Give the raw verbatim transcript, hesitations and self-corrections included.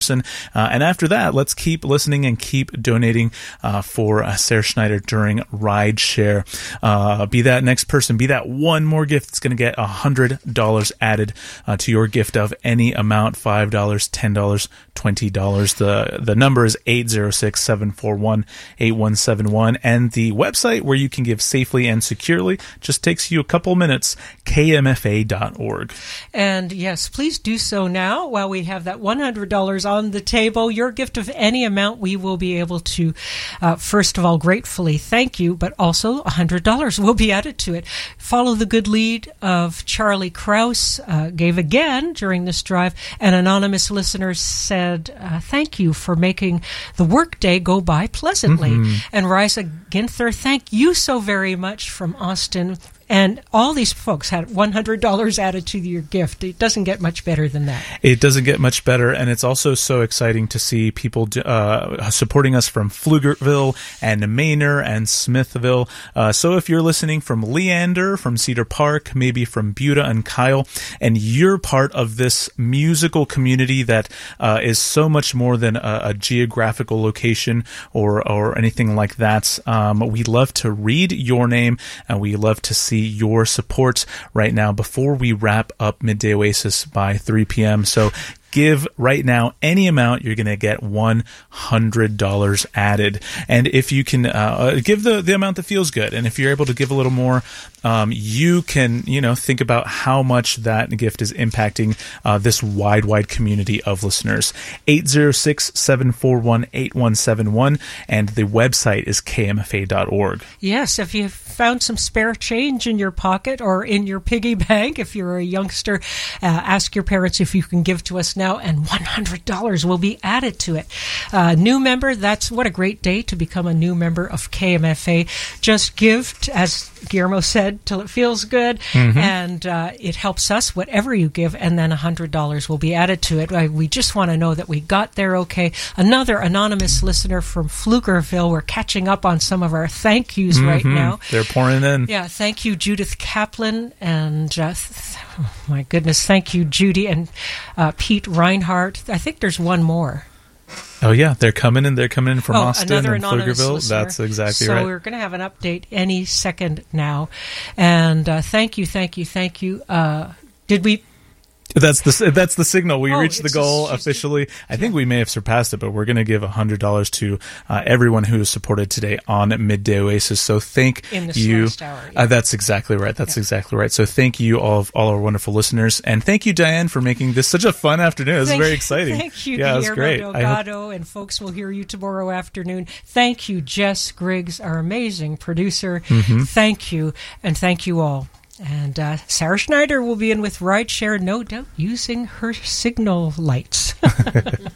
Uh, and after that, let's keep listening and keep donating uh, for uh, Sarah Schneider during Rideshare. Uh, be that next person, be that one more gift that's going to get one hundred dollars added uh, to your gift of any amount, five dollars, ten dollars, twenty dollars. The, the number is eight zero six, seven four one, eight one seven one. And the website where you can give safely and securely just takes you a couple minutes, k m f a dot org. And yes, please do so now while we have that one hundred dollars on the table. Your gift of any amount, we will be able to, uh, first of all, gratefully thank you, but also one hundred dollars will be added to it. Follow the good lead of Charlie Krause, uh, gave again during this drive. An anonymous listener said, uh, thank you for making the workday go by pleasantly. Mm-hmm. And Risa Ginther, thank you so very much from Austin. And all these folks had one hundred dollars added to your gift. It doesn't get much better than that. It doesn't get much better, and it's also so exciting to see people uh, supporting us from Pflugerville and Manor and Smithville. Uh, so if you're listening from Leander, from Cedar Park, maybe from Buda and Kyle, and you're part of this musical community that uh, is so much more than a, a geographical location or, or anything like that, um, we love to read your name, and we love to see your support right now before we wrap up Midday Oasis by three p.m. So give right now any amount, you're going to get one hundred dollars added. And if you can uh, give the, the amount that feels good, and if you're able to give a little more, um, you can, you know, think about how much that gift is impacting uh, this wide, wide community of listeners. eight zero six, seven four one, eight one seven one, and the website is k m f a dot org. Yes, if you've found some spare change in your pocket or in your piggy bank, if you're a youngster, uh, ask your parents if you can give to us now, and one hundred dollars will be added to it. Uh, new member, that's what a great day to become a new member of K M F A. Just give, as Guillermo said, till it feels good, mm-hmm. and uh, it helps us, whatever you give, and then one hundred dollars will be added to it. Uh, we just want to know that we got there okay. Another anonymous listener from Pflugerville. We're catching up on some of our thank yous mm-hmm. right now. They're pouring in. Yeah, thank you, Judith Kaplan, and uh, th- oh my goodness, thank you, Judy, and uh, Pete Reinhardt. I think there's one more. Oh, yeah, they're coming in. They're coming in from oh, Austin and Pflugerville. That's exactly so right. So we're going to have an update any second now. And uh, thank you, thank you, thank you. Uh, did we... That's the that's the signal. We oh, reached the goal just, officially. I think we may have surpassed it, but we're going to give one hundred dollars to uh, everyone who has supported today on Midday Oasis. So thank In the you. Hour, yeah. uh, that's exactly right. That's yeah. exactly right. So thank you, all of all our wonderful listeners. And thank you, Diane, for making this such a fun afternoon. It was thank, very exciting. Thank you, yeah, it was great. Delgado, hope... and folks will hear you tomorrow afternoon. Thank you, Jess Griggs, our amazing producer. Mm-hmm. Thank you, and thank you all. And uh, Sarah Schneider will be in with Rideshare, no doubt, using her signal lights.